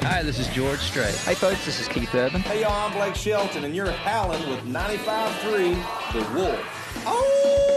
Hi, this is George Strait. Hey folks, this is Keith Urban. Hey y'all, I'm Blake Shelton, and you're howling with 95.3 The Wolf. Oh!